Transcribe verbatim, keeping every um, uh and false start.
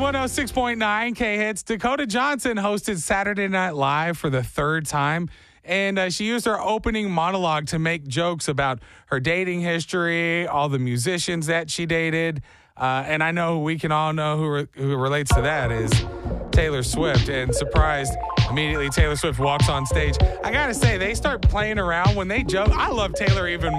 one oh six point nine K-Hits. Dakota Johnson hosted Saturday Night Live for the third time, and uh, she used her opening monologue to make jokes about her dating history, all the musicians that she dated, uh, and I know we can all know who, re- who relates to that is Taylor Swift, and surprised immediately Taylor Swift walks on stage. I gotta say, they start playing around when they joke. I love Taylor even